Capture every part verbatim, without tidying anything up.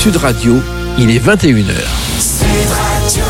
Sud Radio, il est vingt et une heures. Sud Radio.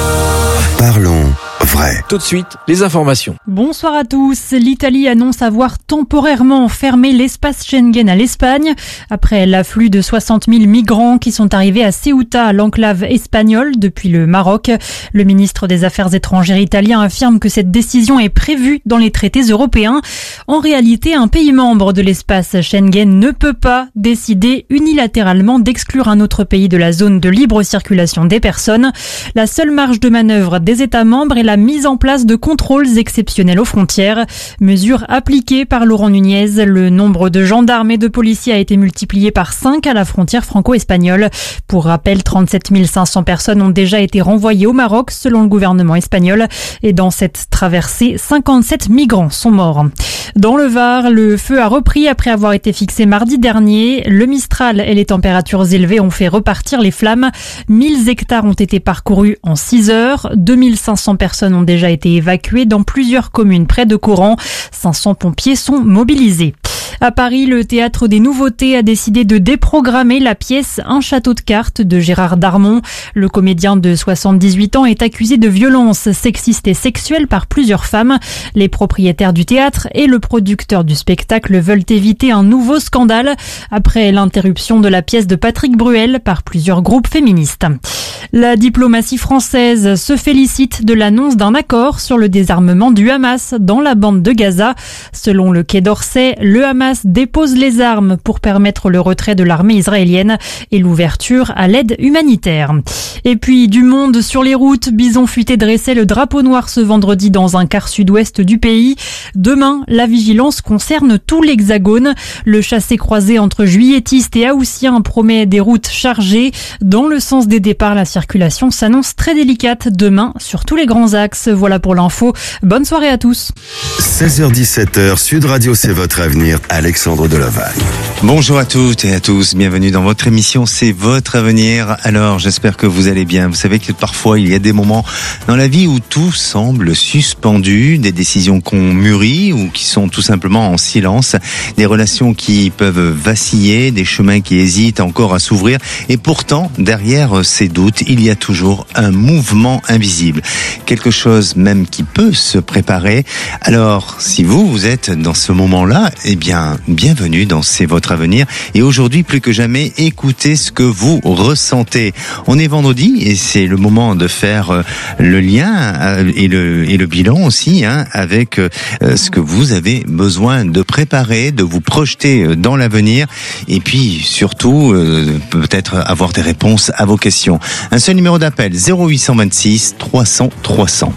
Parlons vrai. Tout de suite, les informations. Bonsoir à tous. L'Italie annonce avoir temporairement fermé l'espace Schengen à l'Espagne après l'afflux de soixante mille migrants qui sont arrivés à Ceuta, l'enclave espagnole, depuis le Maroc. Le ministre des Affaires étrangères italien affirme que cette décision est prévue dans les traités européens. En réalité, un pays membre de l'espace Schengen ne peut pas décider unilatéralement d'exclure un autre pays de la zone de libre circulation des personnes. La seule marge de manœuvre des États membres est la mise en place de contrôles exceptionnels aux frontières. Mesure appliquée par Laurent Nunez. Le nombre de gendarmes et de policiers a été multiplié par cinq à la frontière franco-espagnole. Pour rappel, trente-sept mille cinq cents personnes ont déjà été renvoyées au Maroc selon le gouvernement espagnol. Et dans cette traversée, cinquante-sept migrants sont morts. Dans le Var, le feu a repris après avoir été fixé mardi dernier. Le Mistral et les températures élevées ont fait repartir les flammes. mille hectares ont été parcourus en six heures. deux mille cinq cents personnes ont déjà été évacuées dans plusieurs communes près de Coran. cinq cents pompiers sont mobilisés. À Paris, le Théâtre des Nouveautés a décidé de déprogrammer la pièce Un château de cartes de Gérard Darmon. Le comédien de soixante-dix-huit ans est accusé de violences sexistes et sexuelles par plusieurs femmes. Les propriétaires du théâtre et le producteur du spectacle veulent éviter un nouveau scandale après l'interruption de la pièce de Patrick Bruel par plusieurs groupes féministes. La diplomatie française se félicite de l'annonce d'un accord sur le désarmement du Hamas dans la bande de Gaza. Selon le Quai d'Orsay, le Hamas dépose les armes pour permettre le retrait de l'armée israélienne et l'ouverture à l'aide humanitaire. Et puis, du monde sur les routes, Bison Futé dressait le drapeau noir ce vendredi dans un quart sud-ouest du pays. Demain, la vigilance concerne tout l'Hexagone. Le chassé-croisé entre juilletistes et haussiens promet des routes chargées. Dans le sens des départs, la circulation s'annonce très délicate demain sur tous les grands axes. Voilà pour l'info. Bonne soirée à tous. seize heures dix-sept heures, Sud Radio, c'est votre avenir. Alexandre Delaval. Bonjour à toutes et à tous. Bienvenue dans votre émission C'est votre avenir. Alors, j'espère que vous allez bien. Vous savez que parfois, il y a des moments dans la vie où tout semble suspendu, des décisions qu'on mûrit ou qui sont tout simplement en silence, des relations qui peuvent vaciller, des chemins qui hésitent encore à s'ouvrir. Et pourtant, derrière ces doutes, il y a toujours un mouvement invisible. Quelque chose même qui peut se préparer. Alors, si vous, vous êtes dans ce moment-là, eh bien, bienvenue dans C'est votre avenir. Et aujourd'hui, plus que jamais, écoutez ce que vous ressentez. On est vendredi et c'est le moment de faire le lien et le, et le bilan aussi, hein, avec ce que vous avez besoin de préparer, de vous projeter dans l'avenir et puis surtout, peut-être avoir des réponses à vos questions. Un seul numéro d'appel, zéro huit cent vingt-six trois cents trois cents.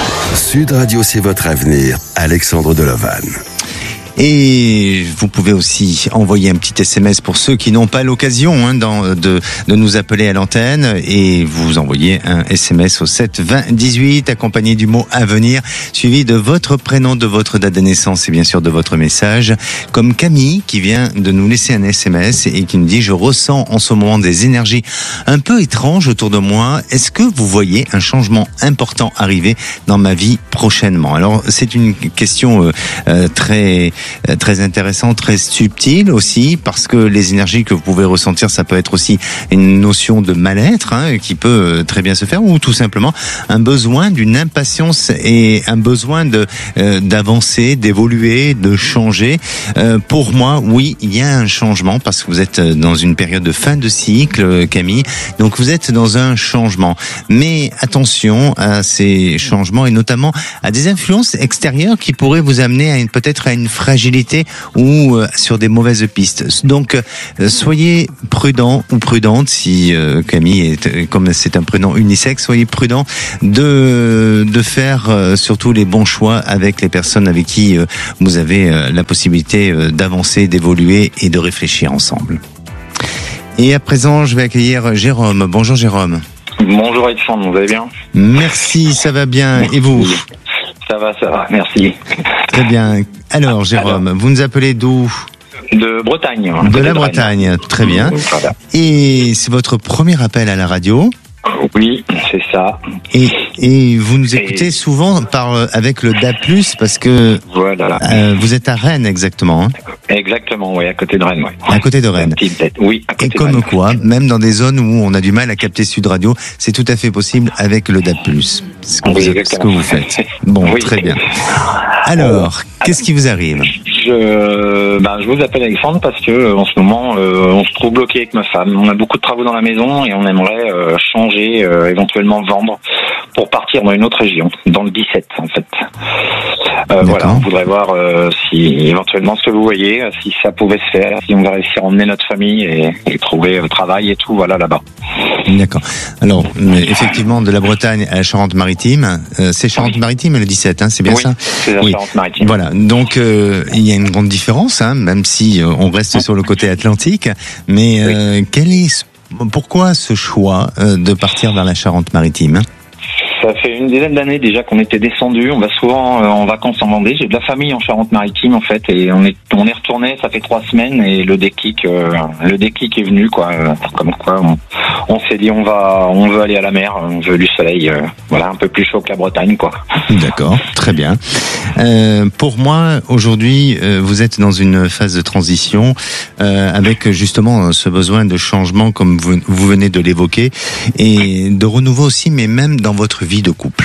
Sud Radio, c'est votre avenir. Alexandre Delaval. Et vous pouvez aussi envoyer un petit S M S pour ceux qui n'ont pas l'occasion hein, de, de nous appeler à l'antenne. Et vous envoyez un S M S au sept vingt dix-huit accompagné du mot avenir, suivi de votre prénom, de votre date de naissance et bien sûr de votre message. Comme Camille qui vient de nous laisser un S M S et qui nous dit « Je ressens en ce moment des énergies un peu étranges autour de moi. Est-ce que vous voyez un changement important arriver dans ma vie prochainement ?» Alors c'est une question euh, très... très intéressant, très subtil aussi, parce que les énergies que vous pouvez ressentir, ça peut être aussi une notion de mal-être hein, qui peut très bien se faire, ou tout simplement un besoin d'une impatience et un besoin de euh, d'avancer, d'évoluer, de changer. Euh, pour moi, oui, il y a un changement, parce que vous êtes dans une période de fin de cycle, Camille, donc vous êtes dans un changement. Mais attention à ces changements et notamment à des influences extérieures qui pourraient vous amener à une, peut-être à une fragilité ou euh, sur des mauvaises pistes. Donc, euh, soyez prudent ou prudente si euh, Camille est, comme c'est un prénom unisexe, soyez prudent de de faire euh, surtout les bons choix avec les personnes avec qui euh, vous avez euh, la possibilité euh, d'avancer, d'évoluer et de réfléchir ensemble. Et à présent, je vais accueillir Jérôme. Bonjour Jérôme. Bonjour Alexandre, vous allez bien ? Merci, ça va bien. Et vous ? Ça va, ça va, merci. Très bien. Alors Jérôme, Alors, vous nous appelez d'où ? De Bretagne. De la Bretagne, très bien. Voilà. Et c'est votre premier appel à la radio ? Oui, c'est ça. Et, et vous nous écoutez et... souvent par, avec le D A B plus, parce que voilà. euh, vous êtes à Rennes exactement. Hein. Exactement, oui, à côté de Rennes. Ouais. À côté de Rennes. Oui, à côté et de comme Rennes. quoi, même dans des zones où on a du mal à capter Sud Radio, c'est tout à fait possible avec le D A B plus. C'est ce que, oui, vous, ce que vous faites. Bon, oui. Très bien. Alors, qu'est-ce qui vous arrive ? Je, ben, je vous appelle Alexandre parce que en ce moment, euh, on se trouve bloqué avec ma femme. On a beaucoup de travaux dans la maison et on aimerait euh, changer, euh, éventuellement vendre pour partir dans une autre région, dans le dix-sept en fait. Euh, voilà, on voudrait voir euh, si éventuellement ce que vous voyez, si ça pouvait se faire, si on va réussir à emmener notre famille et, et trouver euh, travail et tout, voilà là-bas. D'accord. Alors, effectivement, de la Bretagne à la Charente-Maritime, euh, c'est Charente-Maritime le dix-sept, hein, c'est bien oui, ça ? C'est la oui. Charente-Maritime. Voilà. Donc, euh, il y a une grande différence, hein, même si euh, on reste sur le côté atlantique. Mais euh, oui. quel est, pourquoi ce choix euh, de partir vers la Charente-Maritime ? Ça fait une dizaine d'années déjà qu'on était descendu. On va souvent euh, en vacances en Vendée. J'ai de la famille en Charente-Maritime en fait, et on est on est retourné. Ça fait trois semaines et le déclic, euh, le déclic est venu quoi. Euh, comme quoi, on, on s'est dit on va, on veut aller à la mer, on veut du soleil, euh, voilà, un peu plus chaud que la Bretagne quoi. D'accord, très bien. Euh, pour moi, aujourd'hui, euh, vous êtes dans une phase de transition euh, avec justement ce besoin de changement, comme vous, vous venez de l'évoquer, et de renouveau aussi, mais même dans votre vie de couple.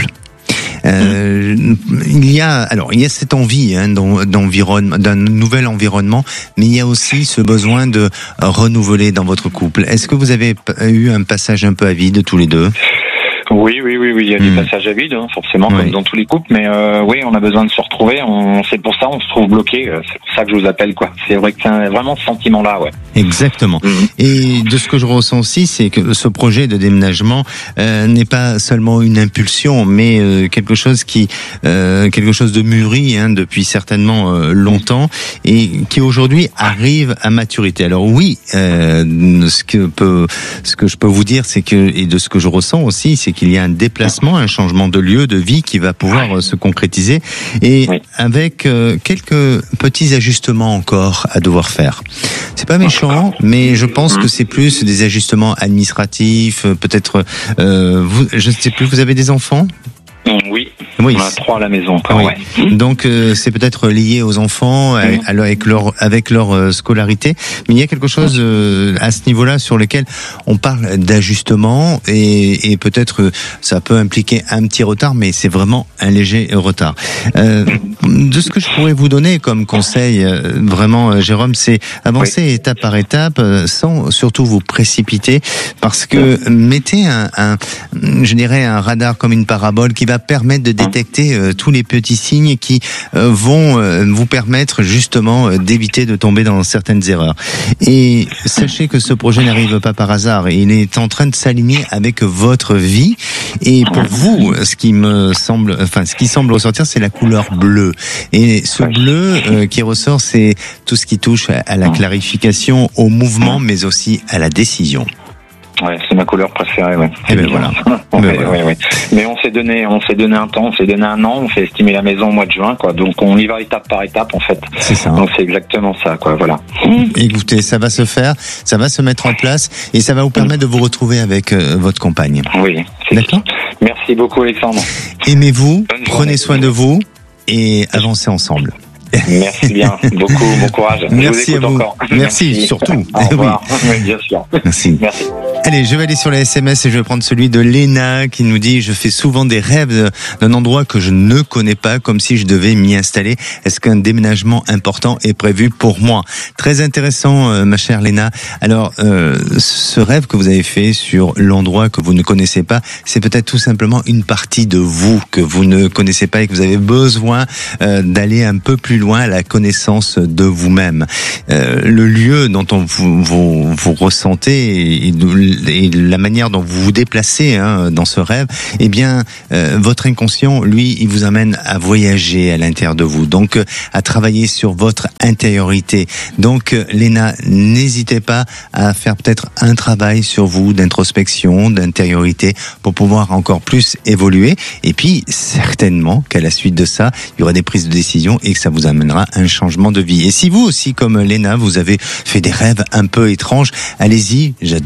Euh, il y a alors il y a cette envie hein, d'environnement, d'un nouvel environnement, mais il y a aussi ce besoin de renouveler dans votre couple. Est-ce que vous avez eu un passage un peu à vide tous les deux ? Oui, oui, oui, oui, il y a mmh. des passages à vide, hein, forcément, oui. comme dans tous les couples, mais euh, oui, on a besoin de se retrouver, on, c'est pour ça on se trouve bloqué, c'est pour ça que je vous appelle, quoi. C'est vrai que c'est un, vraiment ce sentiment-là, ouais. Exactement. Mmh. Et de ce que je ressens aussi, c'est que ce projet de déménagement euh, n'est pas seulement une impulsion, mais euh, quelque chose qui, euh, quelque chose de mûri hein, depuis certainement euh, longtemps et qui aujourd'hui arrive à maturité. Alors oui, euh, ce que peut, ce que je peux vous dire, c'est que et de ce que je ressens aussi, c'est qu'il y a un déplacement, un changement de lieu, de vie qui va pouvoir se concrétiser et oui. avec euh, quelques petits ajustements encore à devoir faire. C'est pas méchant, mais je pense que c'est plus des ajustements administratifs, peut-être, euh, vous, je ne sais plus, vous avez des enfants ? Oui. Oui. On a trois à la maison. Encore, oui. ouais. Donc euh, c'est peut-être lié aux enfants, mmh. avec leur avec leur euh, scolarité, mais il y a quelque chose euh, à ce niveau-là sur lequel on parle d'ajustement et, et peut-être euh, ça peut impliquer un petit retard, mais c'est vraiment un léger retard. Euh, de ce que je pourrais vous donner comme conseil, euh, vraiment, euh, Jérôme, c'est avancer oui. étape par étape, euh, sans surtout vous précipiter, parce que mettez un, un, je dirais un radar comme une parabole qui va permettre de détecter euh, tous les petits signes qui euh, vont euh, vous permettre justement euh, d'éviter de tomber dans certaines erreurs. Et sachez que ce projet n'arrive pas par hasard. Il est en train de s'aligner avec votre vie. Et pour vous, ce qui me semble, enfin, ce qui semble ressortir, c'est la couleur bleue. Et ce bleu euh, qui ressort, c'est tout ce qui touche à la clarification, au mouvement, mais aussi à la décision. Ouais, c'est ma couleur préférée, ouais. Et ben voilà. ouais, ben voilà. Ouais, ouais. Mais on s'est donné, on s'est donné un temps, on s'est donné un an, on fait estimer la maison au mois de juin, quoi. Donc on y va étape par étape, en fait. C'est ça. Donc c'est exactement ça, quoi. Voilà. Écoutez, ça va se faire, ça va se mettre en place, et ça va vous permettre de vous retrouver avec euh, votre compagne. Oui. D'accord. Merci beaucoup, Alexandre. Aimez-vous, prenez soin de vous, et avancez ensemble. Merci bien, beaucoup, bon courage. Merci je vous à vous. Encore. Merci, Merci surtout. Au revoir. Oui. Oui, bien sûr. Merci. Merci. Allez, je vais aller sur les S M S et je vais prendre celui de Léna qui nous dit « Je fais souvent des rêves d'un endroit que je ne connais pas, comme si je devais m'y installer. Est-ce qu'un déménagement important est prévu pour moi ?» Très intéressant, euh, ma chère Léna. Alors, euh, ce rêve que vous avez fait sur l'endroit que vous ne connaissez pas, c'est peut-être tout simplement une partie de vous que vous ne connaissez pas et que vous avez besoin euh, d'aller un peu plus loin à la connaissance de vous-même. Euh, le lieu dont on vous, vous, vous ressentez et, et la manière dont vous vous déplacez hein, dans ce rêve, eh bien, euh, votre inconscient, lui, il vous amène à voyager à l'intérieur de vous, donc à travailler sur votre intériorité. Donc, Léna, n'hésitez pas à faire peut-être un travail sur vous d'introspection, d'intériorité, pour pouvoir encore plus évoluer. Et puis, certainement qu'à la suite de ça, il y aura des prises de décision et que ça vous amènera un changement de vie. Et si vous aussi, comme Léna, vous avez fait des rêves un peu étranges, allez-y, j'adore interagir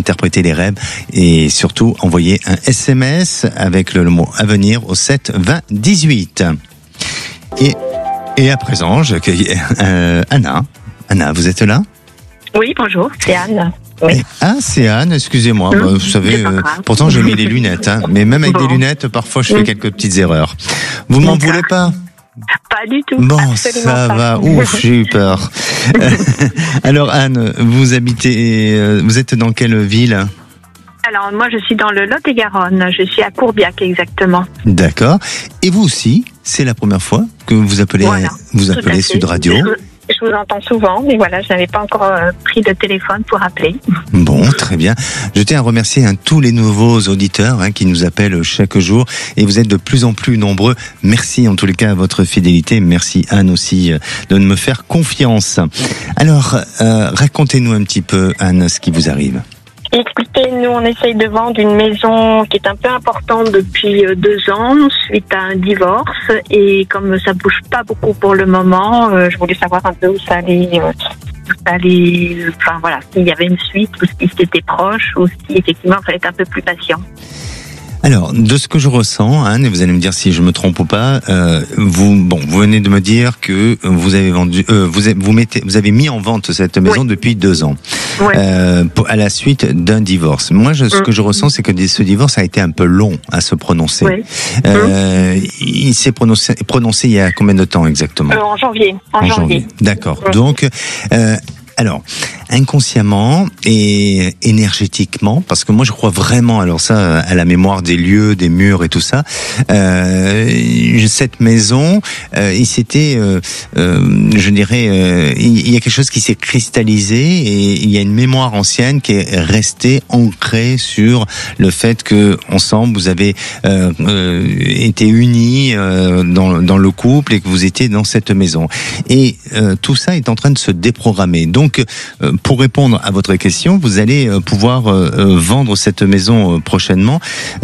interpréter les rêves et surtout envoyer un S M S avec le, le mot avenir au sept vingt dix-huit. Et, et à présent, j'accueille euh, Anna. Anna, vous êtes là ? Oui, bonjour, c'est Anne. Oui. Ah, c'est Anne, excusez-moi. Mmh, bah, vous savez, euh, pourtant j'ai mis les lunettes, hein, mais même avec bon. des lunettes, parfois je fais mmh. quelques petites erreurs. Vous m'en voulez pas ? Pas du tout. Bon, absolument ça pas. va. Ouf, j'ai eu peur. Alors Anne, vous habitez, vous êtes dans quelle ville ? Alors moi je suis dans le Lot-et-Garonne, je suis à Courbiac exactement. D'accord. Et vous aussi, c'est la première fois que vous appelez, voilà, vous appelez Sud Radio. Je, je vous entends souvent, mais voilà, je n'avais pas encore euh, pris de téléphone pour appeler. Bon, très bien. Je tiens à remercier hein, tous les nouveaux auditeurs hein, qui nous appellent chaque jour et vous êtes de plus en plus nombreux. Merci en tous les cas à votre fidélité. Merci Anne aussi euh, de me faire confiance. Alors, euh, racontez-nous un petit peu Anne ce qui vous arrive. Écoutez, nous on essaye de vendre une maison qui est un peu importante depuis deux ans suite à un divorce et comme ça bouge pas beaucoup pour le moment, euh, je voulais savoir un peu où ça allait, euh, où ça allait, enfin voilà, s'il y avait une suite ou si c'était proche ou si effectivement il fallait être un peu plus patient. Alors, de ce que je ressens, Anne, et vous allez me dire si je me trompe ou pas, euh, vous, bon, vous venez de me dire que vous avez vendu, euh, vous, avez, vous mettez, vous avez mis en vente cette maison oui. depuis deux ans, oui. euh, à la suite d'un divorce. Moi, je, ce mmh. que je ressens, c'est que ce divorce a été un peu long à se prononcer. Oui. Euh, mmh. Il s'est prononcé, prononcé il y a combien de temps exactement ? euh, En janvier. En, en janvier. janvier. D'accord. Mmh. Donc. Euh, Alors, inconsciemment et énergétiquement, parce que moi je crois vraiment, alors ça, à la mémoire des lieux, des murs et tout ça, euh, cette maison, euh, il s'était, euh, euh, je dirais, euh, il y a quelque chose qui s'est cristallisé et il y a une mémoire ancienne qui est restée ancrée sur le fait que ensemble vous avez euh, euh, été unis euh, dans, dans le couple et que vous étiez dans cette maison. Et euh, tout ça est en train de se déprogrammer. Donc, Donc, pour répondre à votre question, vous allez pouvoir vendre cette maison prochainement.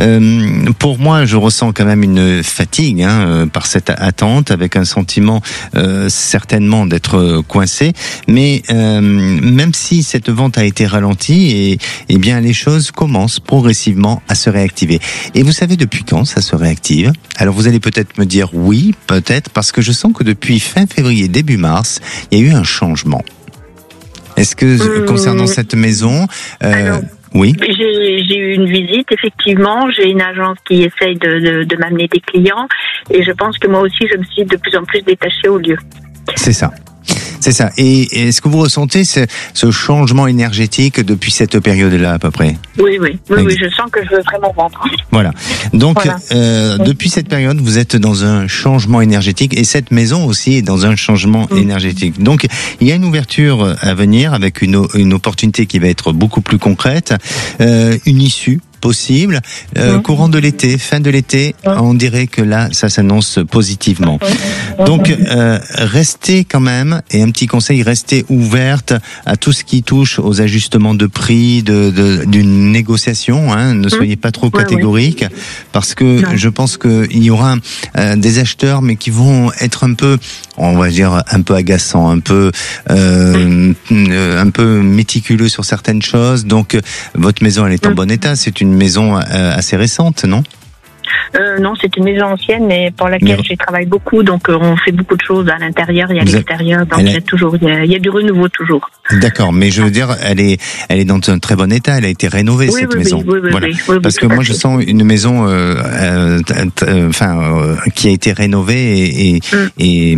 Pour moi, je ressens quand même une fatigue hein, par cette attente, avec un sentiment euh, certainement d'être coincé. Mais euh, même si cette vente a été ralentie, et, et bien les choses commencent progressivement à se réactiver. Et vous savez depuis quand ça se réactive ? Alors vous allez peut-être me dire oui, peut-être, parce que je sens que depuis fin février, début mars, il y a eu un changement. Est-ce que, mmh. concernant cette maison, euh, Alors, oui j'ai, j'ai eu une visite, effectivement. J'ai une agence qui essaye de, de, de m'amener des clients. Et je pense que moi aussi, je me suis de plus en plus détachée au lieu. C'est ça. C'est ça. Et est-ce que vous ressentez ce, ce changement énergétique depuis cette période-là à peu près ? Oui, oui, oui, oui, je sens que je veux vraiment vendre. Voilà. Donc, voilà. Euh, depuis cette période, vous êtes dans un changement énergétique et cette maison aussi est dans un changement mmh. énergétique. Donc, il y a une ouverture à venir avec une, une opportunité qui va être beaucoup plus concrète, euh, une issue possible, euh, mmh. courant de l'été, fin de l'été, mmh. on dirait que là, ça s'annonce positivement. Mmh. Donc, euh, restez quand même, et un petit conseil, restez ouverte à tout ce qui touche aux ajustements de prix, de, de d'une négociation, hein, ne soyez pas trop catégorique, ouais, ouais. parce que non. je pense qu'il y aura euh, des acheteurs, mais qui vont être un peu, on va dire, un peu agaçants, un peu, euh, mmh. un peu méticuleux sur certaines choses. Donc, votre maison, elle est en mmh. bon état, c'est une une maison euh, assez récente, non ? Euh, non, c'est une maison ancienne, mais pour laquelle mais... je travaille beaucoup, donc euh, on fait beaucoup de choses à l'intérieur et à Vous l'extérieur, donc il y a toujours, il y a, il y a du renouveau toujours. D'accord, mais je veux dire, elle est, elle est dans un très bon état, elle a été rénovée oui, cette oui, maison. Oui, oui, voilà. oui, oui, oui, Parce que moi, je sens une maison, euh, euh, euh, enfin, euh, qui a été rénovée et et, mm.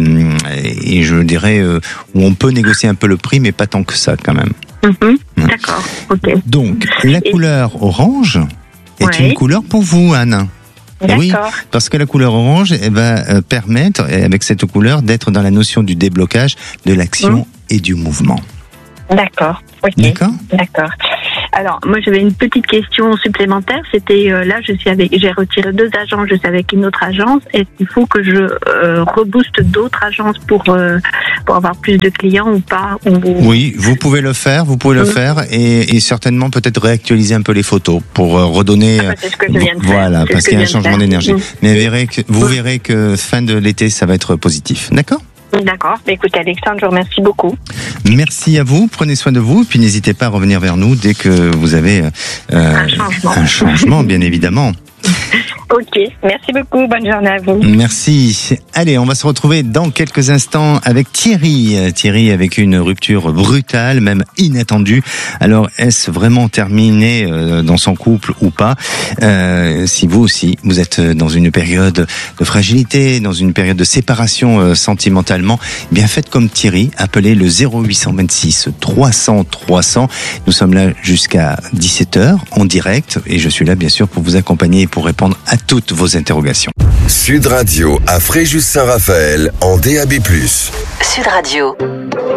et, et je dirais euh, où on peut négocier un peu le prix, mais pas tant que ça quand même. Mm-hmm. Hein. D'accord, ok. Donc, la et... couleur orange est ouais. une couleur pour vous, Anne. D'accord. Oui, parce que la couleur orange elle va permettre, avec cette couleur, d'être dans la notion du déblocage, de l'action mmh. et du mouvement. D'accord. Ok. D'accord. D'accord. Alors, moi, j'avais une petite question supplémentaire. C'était euh, là, je suis avec, j'ai retiré deux agences, je suis avec une autre agence. Est-ce qu'il faut que je euh, rebooste d'autres agences pour euh, pour avoir plus de clients ou pas ou... Oui, vous pouvez le faire, vous pouvez le mmh. faire, et, et certainement peut-être réactualiser un peu les photos pour euh, redonner. Ah, bah, c'est ce que je viens de faire. Voilà, c'est parce qu'il y a un changement d'énergie. Mmh. Mais vous verrez, que, vous mmh. verrez que fin de l'été, ça va être positif. D'accord ? D'accord. Écoutez, Alexandre, je vous remercie beaucoup. Merci à vous. Prenez soin de vous. Puis n'hésitez pas à revenir vers nous dès que vous avez euh, un changement. Un changement, bien évidemment. Ok, merci beaucoup, bonne journée à vous. Merci. Allez, on va se retrouver dans quelques instants avec Thierry. Thierry avec une rupture brutale, même inattendue. Alors, est-ce vraiment terminé dans son couple ou pas ? euh, Si vous aussi, vous êtes dans une période de fragilité, dans une période de séparation sentimentalement, eh bien faites comme Thierry, appelez le zéro huit cent vingt-six trois cents trois cents. Nous sommes là jusqu'à dix-sept heures en direct et je suis là bien sûr pour vous accompagner et pour répondre à toutes vos interrogations. Sud Radio à Fréjus-Saint-Raphaël en D A B plus. Sud Radio.